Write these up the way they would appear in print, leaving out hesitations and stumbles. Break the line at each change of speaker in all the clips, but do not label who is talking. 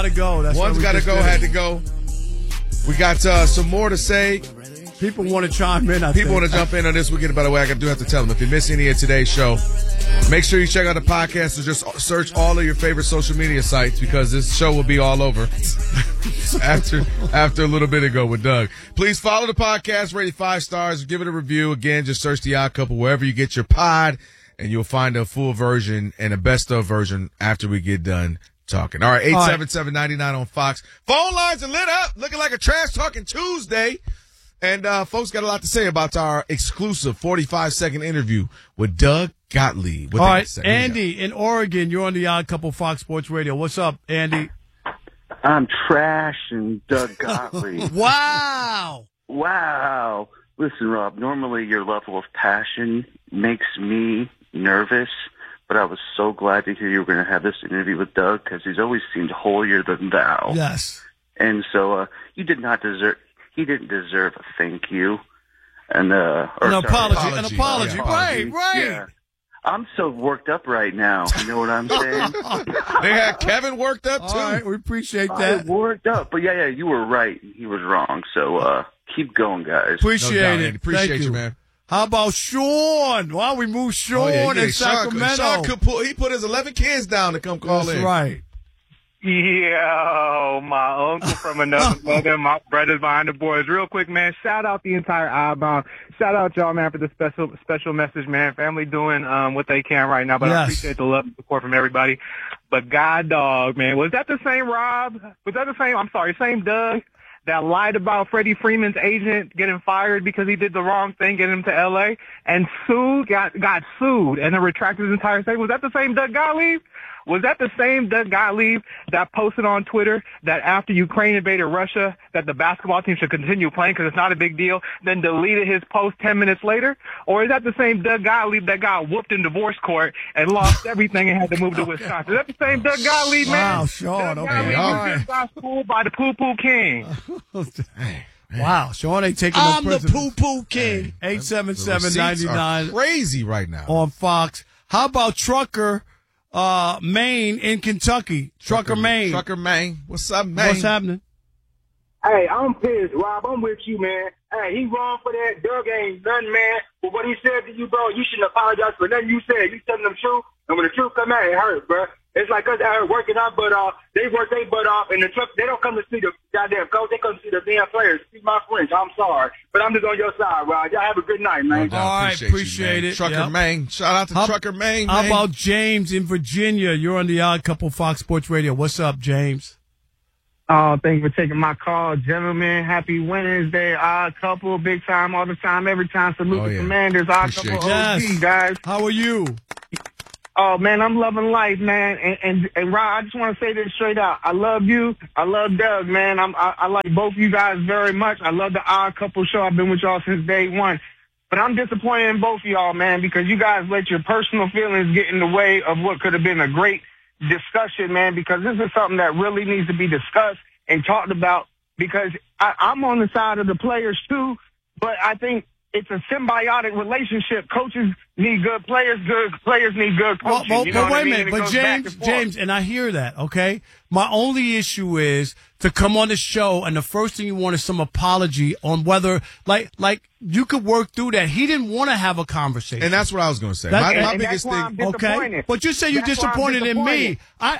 Gotta go.
One's got to go, had to go. We got some more to say.
People want to chime in.
People want to jump in on this weekend. By the way, I do have to tell them, if you miss any of today's show, make sure you check out the podcast or just search all of your favorite social media sites, because this show will be all over after a little bit ago with Doug. Please follow the podcast, rate it 5 stars, give it a review. Again, just search The Odd Couple wherever you get your pod, and you'll find a full version and a best of version after we get done talking. All right, 877-99 on Fox. Phone lines are lit up, looking like a Trash Talking Tuesday. And folks got a lot to say about our exclusive 45-second interview with Doug Gottlieb.
All right, Andy in Oregon, you're on The Odd Couple Fox Sports Radio. What's up, Andy?
I'm Trash and Doug Gottlieb.
Wow.
Listen, Rob, normally your level of passion makes me nervous, but I was so glad to hear you were going to have this interview with Doug, because he's always seemed holier than thou.
Yes.
And so he didn't deserve a thank you. And
an apology. Right.
Yeah. I'm so worked up right now. You know what I'm saying?
They had Kevin worked up, too.
All right, we appreciate that.
Worked up. But, yeah, you were right. He was wrong. So keep going, guys.
Appreciate it.
Andy. Appreciate you, man.
How about Sean? Why don't we move Sean in Sacramento?
Sean he put his 11 kids down to come call in.
That's right.
Yo, my uncle from another mother, my brothers behind the boards. Real quick, man, shout out the entire Oddbound. Shout out y'all, man, for the special message, man. Family doing what they can right now, but I appreciate the love and support from everybody. But God dog, man, was that the same Rob? Was that the same Doug that lied about Freddie Freeman's agent getting fired because he did the wrong thing, getting him to L.A., and got sued and then retracted his entire statement? Was that the same Doug Gottlieb? Was that the same Doug Gottlieb that posted on Twitter that after Ukraine invaded Russia, that the basketball team should continue playing because it's not a big deal, then deleted his post 10 minutes later? Or is that the same Doug Gottlieb that got whooped in divorce court and lost everything and had to move to Wisconsin? Is that the same Doug Gottlieb, man?
Wow, Sean.
Doug
Okay,
all right. Just got schooled by the poo-poo king.
Wow, Sean ain't taking no prisoners.
I'm the poo-poo king.
877-99
crazy right now
on Fox. How about Trucker Maine in Kentucky? Trucker Maine.
What's up, Maine?
What's happening?
Hey, I'm pissed, Rob. I'm with you, man. Hey, he wrong for that. Doug ain't nothing, man. But what he said to you, bro, you shouldn't apologize for nothing you said. You telling them truth, and when the truth come out, it hurts, bro. It's like us out here working our butt off. They work their butt off, and the truck, they don't come to see the goddamn coach. They come to see the damn players. Excuse my French. I'm sorry. But I'm just on your side, Rob. Y'all have a good night, man.
No,
all right, appreciate it.
Trucker Maine. Shout out to Trucker Maine.
How about James in Virginia? You're on The Odd Couple Fox Sports Radio. What's up, James?
Thank you for taking my call, gentlemen. Happy Wednesday, Odd Couple, big time, all the time, every time. Salute the Commanders, Odd Couple, OG, guys.
How are you?
Oh, man, I'm loving life, man. And Rob, I just want to say this straight out. I love you. I love Doug, man. I like both of you guys very much. I love the Odd Couple show. I've been with y'all since day one. But I'm disappointed in both of y'all, man, because you guys let your personal feelings get in the way of what could have been a great discussion, man, because this is something that really needs to be discussed and talked about, because I'm on the side of the players too, but I think it's a symbiotic relationship. Coaches need good players need good coaching.
Well,
you know
wait a minute, but James, and I hear that, okay? My only issue is to come on the show and the first thing you want is some apology on whether, like you could work through that. He didn't want to have a conversation.
And that's what I was going to say. My biggest thing.
Okay, but you say you're disappointed in me.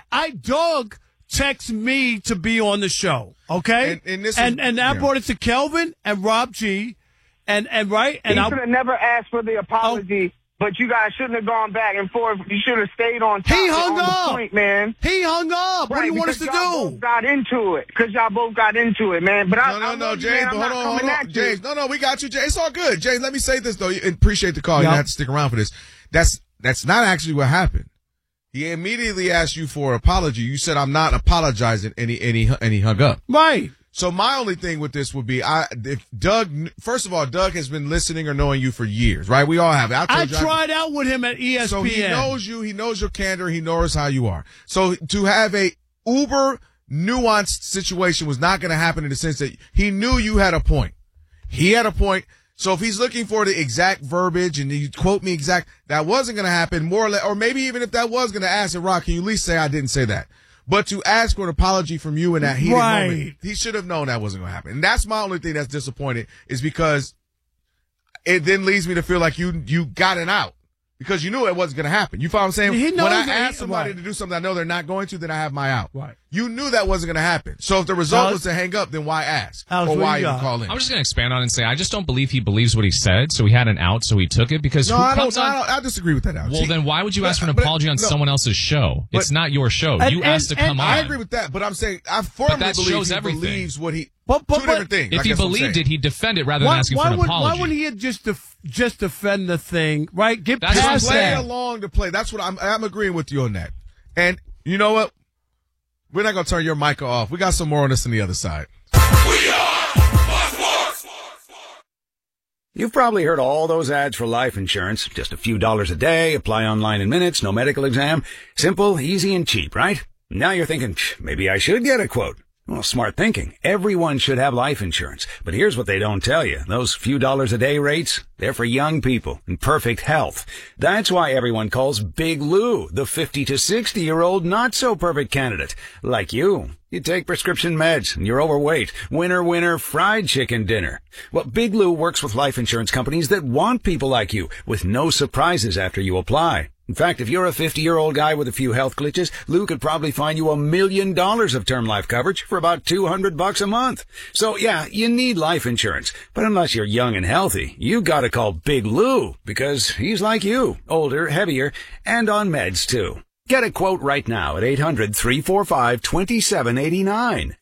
Doug text me to be on the show, okay? And I brought it to Kelvin and Rob G. And right, and
he should have never asked for the apology, but you guys shouldn't have gone back and forth. You should have stayed on top.
He hung up,
the point, man.
He hung up. What do you want us to do?
Y'all both got into it, because y'all both got into it, man. But
no, James. Hold on, James. No, we got you, James. It's all good, James. Let me say this though. You appreciate the call. You don't have to stick around for this. That's not actually what happened. He immediately asked you for an apology. You said, "I'm not apologizing," and he hung up.
Right.
So my only thing with this would be, if Doug, first of all, Doug has been listening or knowing you for years, right? We all have.
I tried out with him at ESPN.
So he knows you. He knows your candor. He knows how you are. So to have a uber nuanced situation was not going to happen in the sense that he knew you had a point. He had a point. So if he's looking for the exact verbiage and you quote me exact, that wasn't going to happen more or less, or maybe even if that was going to ask him, Rock, can you at least say I didn't say that? But to ask for an apology from you in that heated moment, he should have known that wasn't going to happen. And that's my only thing that's disappointed, is because it then leads me to feel like you got it out. Because you knew it wasn't going to happen. You follow what I'm saying? When I ask somebody to do something I know they're not going to, then I have my out.
Right.
You knew that wasn't going to happen. So if the result was to hang up, then why ask? Or why even call in?
I'm just going to expand on it and say I just don't believe he believes what he said, so he had an out, so he took it. Because
I disagree with that, Alex.
Well, then why would you ask for an apology on someone else's show? It's not your show. You asked to come on.
I agree with that, but I'm saying I firmly believe he believes what he... Two different things.
If he believed it, he'd defend it rather than asking for an apology.
Why wouldn't he just defend the thing, right? Get past
play
that.
Along to play. That's what I'm agreeing with you on that. And you know what? We're not going to turn your mic off. We got some more on this on the other side.
We are Sports.
You've probably heard all those ads for life insurance. Just a few dollars a day, apply online in minutes, no medical exam. Simple, easy, and cheap, right? Now you're thinking, maybe I should get a quote. Well, smart thinking. Everyone should have life insurance. But here's what they don't tell you. Those few dollars a day rates, they're for young people in perfect health. That's why everyone calls Big Lou the 50 to 60-year-old not-so-perfect candidate. Like you. You take prescription meds and you're overweight. Winner, fried chicken dinner. Well, Big Lou works with life insurance companies that want people like you with no surprises after you apply. In fact, if you're a 50-year-old guy with a few health glitches, Lou could probably find you $1 million of term life coverage for about $200 a month. So yeah, you need life insurance. But unless you're young and healthy, you gotta call Big Lou because he's like you, older, heavier, and on meds too. Get a quote right now at 800-345-2789.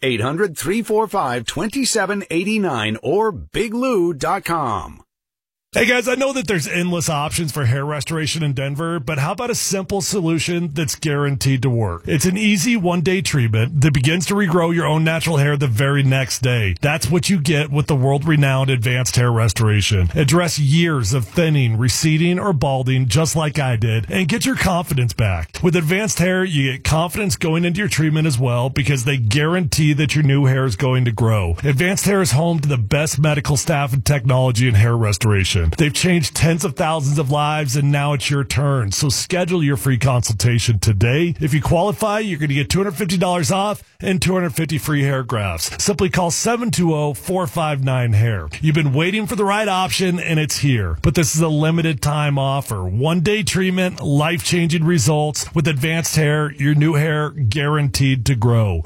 800-345-2789 or biglou.com.
Hey guys, I know that there's endless options for hair restoration in Denver, but how about a simple solution that's guaranteed to work? It's an easy one-day treatment that begins to regrow your own natural hair the very next day. That's what you get with the world-renowned Advanced Hair Restoration. Address years of thinning, receding, or balding just like I did, and get your confidence back. With Advanced Hair, you get confidence going into your treatment as well because they guarantee that your new hair is going to grow. Advanced Hair is home to the best medical staff and technology in hair restoration. They've changed tens of thousands of lives, and now it's your turn. So schedule your free consultation today. If you qualify, you're going to get $250 off and 250 free hair grafts. Simply call 720-459-HAIR. You've been waiting for the right option, and it's here. But this is a limited time offer. One-day treatment, life-changing results. With Advanced Hair, your new hair guaranteed to grow.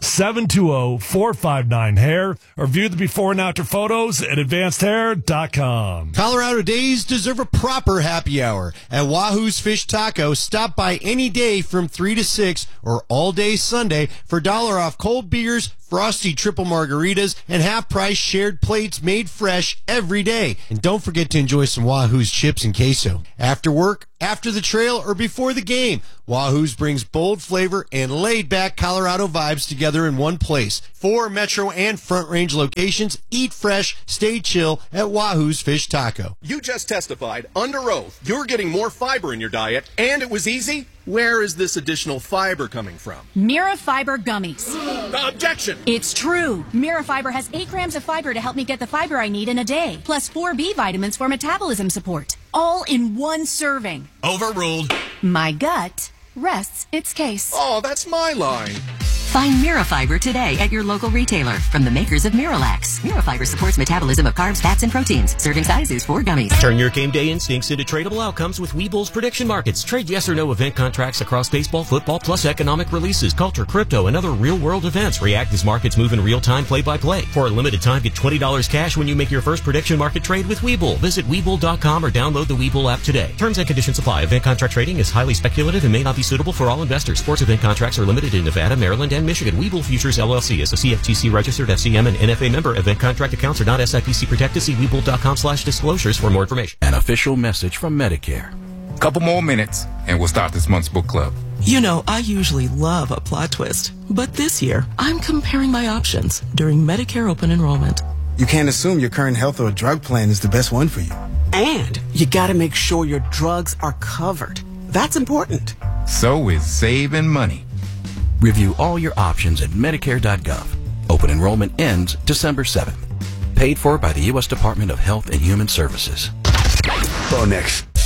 720-459-HAIR or view the before and after photos at advancedhair.com.
Colorado Days deserve a proper happy hour. At Wahoo's Fish Taco, stop by any day from 3 to 6 or all day Sunday for $1 off cold beers, frosty triple margaritas, and half-price shared plates made fresh every day. And don't forget to enjoy some Wahoo's chips and queso. After work, after the trail, or before the game, Wahoo's brings bold flavor and laid-back Colorado vibes together in one place. 4 Metro and Front Range locations. Eat fresh, stay chill at Wahoo's Fish Taco.
You just testified under oath you're getting more fiber in your diet, and it was easy. Where is this additional fiber coming from?
Mira Fiber Gummies.
Objection!
It's true. Mira Fiber has 8 grams of fiber to help me get the fiber I need in a day, plus 4 B vitamins for metabolism support. All in one serving.
Overruled.
My gut rests its case.
Oh, that's my line.
Find Mirafiber today at your local retailer from the makers of Miralax. Mirafiber supports metabolism of carbs, fats, and proteins. Serving size is 4 gummies.
Turn your game day instincts into tradable outcomes with Webull's prediction markets. Trade yes or no event contracts across baseball, football, plus economic releases, culture, crypto, and other real-world events. React as markets move in real time, play-by-play. For a limited time, get $20 cash when you make your first prediction market trade with Webull. Visit Webull.com or download the Webull app today. Terms and conditions apply. Event contract trading is highly speculative and may not be suitable for all investors. Sports event contracts are limited in Nevada, Maryland, and Michigan. Webull Futures LLC is a CFTC registered FCM and NFA member. Event contract accounts are not SIPC protected. See Webull.com/disclosures for more information.
An official message from Medicare. Couple more minutes and we'll start this month's book club.
You know, I usually love a plot twist, but this year I'm comparing my options during Medicare open enrollment.
You can't assume your current health or drug plan is the best one for you.
And you gotta make sure your drugs are covered. That's important.
So is saving money.
Review all your options at Medicare.gov. Open enrollment ends December 7th. Paid for by the U.S. Department of Health and Human Services.
Bo next.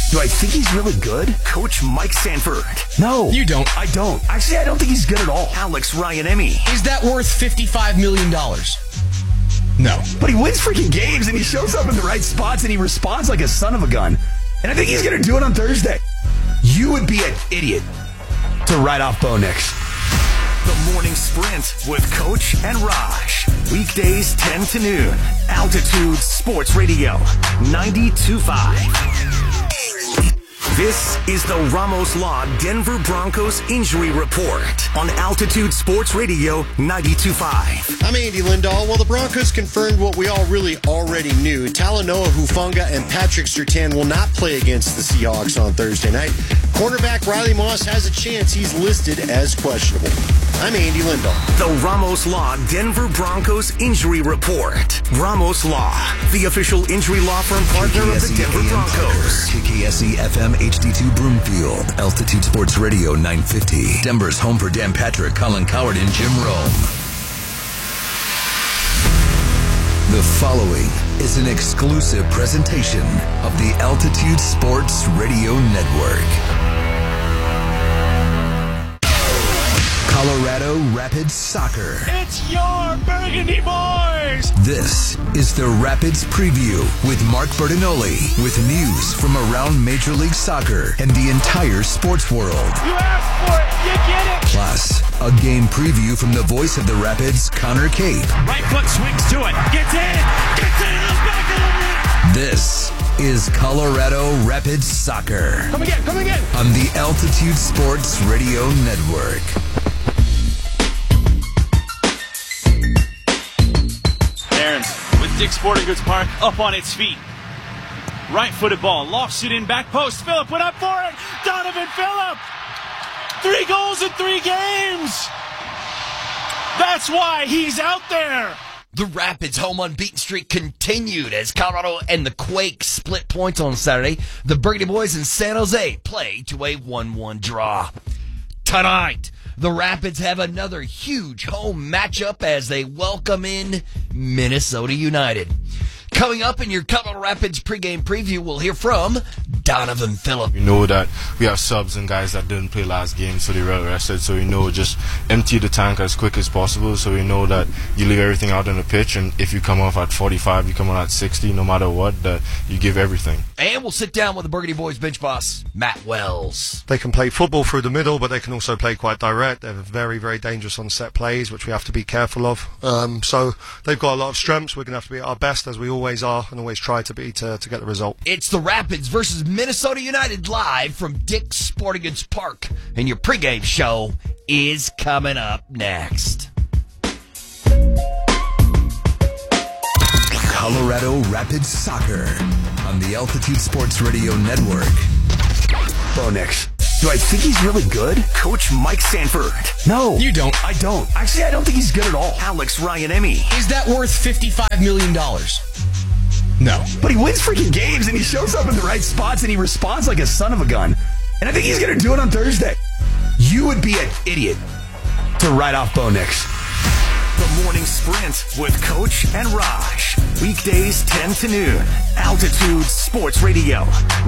Do I think he's really good? Coach Mike Sanford.
No. You don't.
I don't. Actually, I don't think he's good at all. Alex Ryan-Emmy.
Is that worth $55 million? No.
But he wins freaking games, and he shows up in the right spots, and he responds like a son of a gun. And I think he's going to do it on Thursday. You would be an idiot to write off Bo Nix. The Morning Sprint with Coach and Raj. Weekdays 10 to noon. Altitude Sports Radio 92.5. This is the Ramos Law Denver Broncos Injury Report on Altitude Sports Radio 92.5.
I'm Andy Lindahl. Well, the Broncos confirmed what we all really already knew. Talanoa Hufanga and Patrick Surtain will not play against the Seahawks on Thursday night. Cornerback Riley Moss has a chance. He's listed as questionable. I'm Andy Lindahl.
The Ramos Law Denver Broncos Injury Report. Ramos Law, the official injury law firm partner of the Denver Broncos.
KKSE FM HD2 Broomfield. Altitude Sports Radio 950. Denver's home for Dan Patrick, Colin Coward, and Jim Rome. The following is an exclusive presentation of the Altitude Sports Radio Network. Colorado Rapids Soccer.
It's your Burgundy Boys!
This is the Rapids Preview with Mark Bertinoli, with news from around Major League Soccer and the entire sports world.
You asked for it, you get it!
Plus, a game preview from the voice of the Rapids, Connor Cape.
Right foot swings to it, gets in the back of the net!
This is Colorado Rapids Soccer.
Come again!
On the Altitude Sports Radio Network.
With Dick's Sporting Goods Park up on its feet. Right-footed ball, lofts it in, back post. Phillip went up for it. Donovan Phillip. 3 goals in 3 games. That's why he's out there.
The Rapids' home unbeaten streak continued as Colorado and the Quake split points on Saturday. The Burgundy Boys in San Jose play to a 1-1 draw. Tonight, the Rapids have another huge home matchup as they welcome in Minnesota United. Coming up in your Colorado Rapids pregame preview, we'll hear from Donovan Phillip.
We know that we have subs and guys that didn't play last game, so they were rested. So we know just empty the tank as quick as possible. So we know that you leave everything out on the pitch, and if you come off at 45, you come on at 60, no matter what, that you give everything.
And we'll sit down with the Burgundy Boys bench boss, Matt Wells.
They can play football through the middle, but they can also play quite direct. They're very, very dangerous on set plays, which we have to be careful of. So they've got a lot of strengths. We're going to have to be at our best, as we always are, and always try to be to get the result.
It's the Rapids versus Minnesota United live from Dick's Sporting Goods Park, and your pregame show is coming up next.
Colorado Rapids Soccer on the Altitude Sports Radio Network.
Bo Nix. Do I think he's really good? Coach Mike Sanford.
No. You don't.
I don't. Actually, I don't think he's good at all. Alex Ryan-Emmy.
Is that worth $55 million? No.
But he wins freaking games, and he shows up in the right spots, and he responds like a son of a gun. And I think he's going to do it on Thursday. You would be an idiot to write off Bo Nix. The Morning Sprint with Coach and Raj. Weekdays 10 to noon. Altitude Sports Radio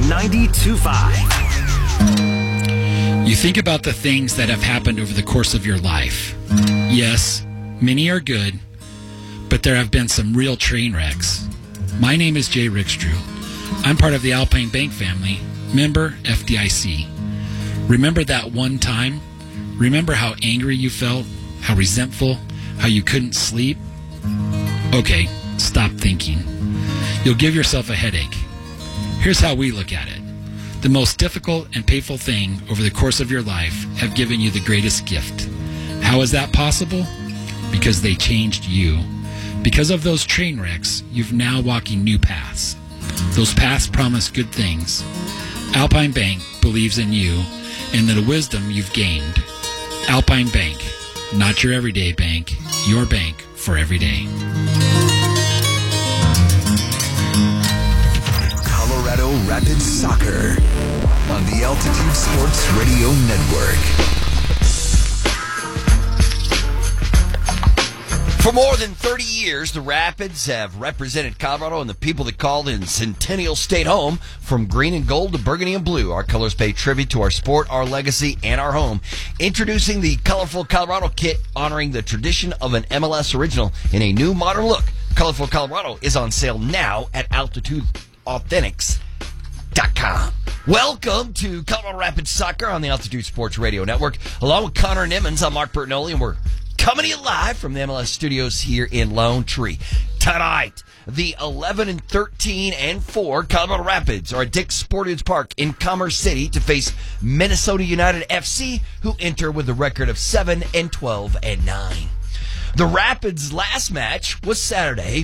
92.5.
You think about the things that have happened over the course of your life. Yes, many are good, but there have been some real train wrecks. My name is Jay Rickstrew. I'm part of the Alpine Bank family, member FDIC. Remember that one time? Remember how angry you felt? How resentful? How you couldn't sleep? Okay, stop thinking. You'll give yourself a headache. Here's how we look at it. The most difficult and painful thing over the course of your life have given you the greatest gift. How is that possible? Because they changed you. Because of those train wrecks, you've now walking new paths. Those paths promise good things. Alpine Bank believes in you and the wisdom you've gained. Alpine Bank, not your everyday bank, your bank for every day.
Colorado Rapids Soccer on the Altitude Sports Radio Network.
For more than 30 years, the Rapids have represented Colorado and the people that call in Centennial State home. From green and gold to burgundy and blue, our colors pay tribute to our sport, our legacy, and our home. Introducing the colorful Colorado kit, honoring the tradition of an MLS original in a new modern look. Colorful Colorado is on sale now at AltitudeAuthentics.com. Welcome to Colorado Rapids Soccer on the Altitude Sports Radio Network. Along with Connor Nimmons, I'm Mark Bertinoli, and we're coming to you live from the MLS studios here in Lone Tree. Tonight, the 11-13-4 Colorado Rapids are at Dick's Sporting Goods Park in Commerce City to face Minnesota United FC, who enter with a record of 7-12-9. The Rapids' last match was Saturday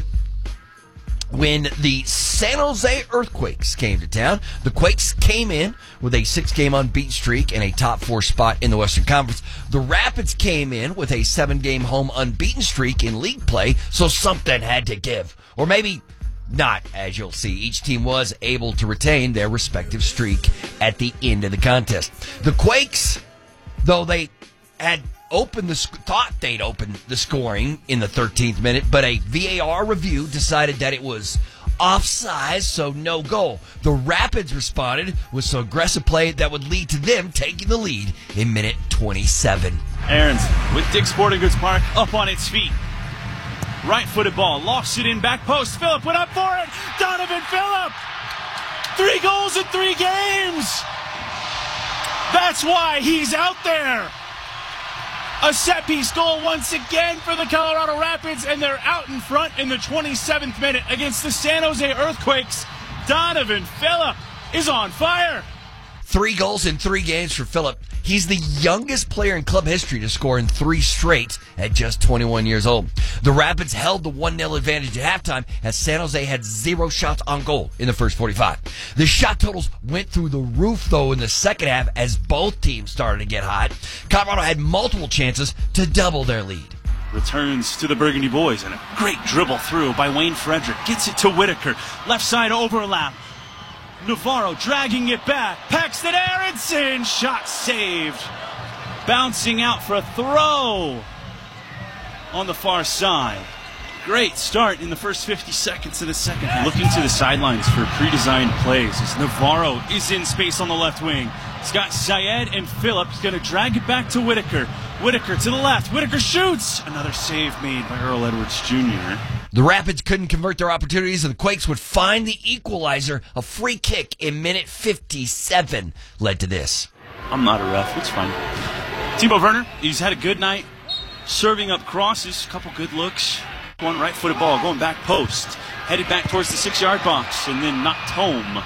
when the San Jose Earthquakes came to town. The Quakes came in with a 6-game unbeaten streak and a top 4 spot in the Western Conference. The Rapids came in with a 7-game home unbeaten streak in league play, so something had to give. Or maybe not, as you'll see. Each team was able to retain their respective streak at the end of the contest. The Quakes, though they had thought they'd open the scoring in the 13th minute, but a VAR review decided that it was offside, so no goal. The Rapids responded with some aggressive play that would lead to them taking the lead in minute 27.
Aarons with Dick's Sporting Goods Park up on its feet. Right-footed ball, lofts it in, back post. Phillip went up for it. Donovan Phillip! 3 goals in 3 games! That's why he's out there! A set-piece goal once again for the Colorado Rapids, and they're out in front in the 27th minute against the San Jose Earthquakes. Donovan Phillip is on fire.
3 goals in 3 games for Phillip. He's the youngest player in club history to score in 3 straight at just 21 years old. The Rapids held the 1-0 advantage at halftime as San Jose had 0 shots on goal in the first 45. The shot totals went through the roof, though, in the second half as both teams started to get hot. Colorado had multiple chances to double their lead.
Returns to the Burgundy Boys, and a great dribble through by Wayne Frederick. Gets it to Whitaker. Left side overlap. Navarro dragging it back. Paxton Aronson. Shot saved. Bouncing out for a throw on the far side. Great start in the first 50 seconds of the second. Looking to the sidelines for pre-designed plays as Navarro is in space on the left wing. He's got Syed and Phillip. He's going to drag it back to Whitaker. Whitaker to the left. Whitaker shoots. Another save made by Earl Edwards Jr.
The Rapids couldn't convert their opportunities, and the Quakes would find the equalizer. A free kick in minute 57 led to this.
I'm not a ref. It's fine. Timo Werner, he's had a good night. Serving up crosses. A couple good looks. One right-footed ball going back post. Headed back towards the 6-yard box and then knocked home.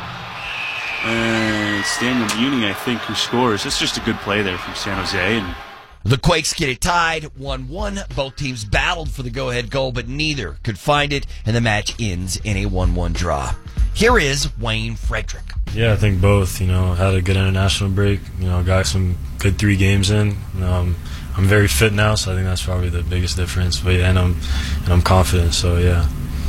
And it's Daniel Muni, I think, who scores. It's just a good play there from San Jose. And
the Quakes get it tied 1-1. Both teams battled for the go-ahead goal, but neither could find it, and the match ends in a 1-1 draw. Here is Wayne Frederick.
Yeah, I think both, had a good international break, got some good 3 games in. I'm very fit now, so I think that's probably the biggest difference. But yeah, and I'm confident, so yeah.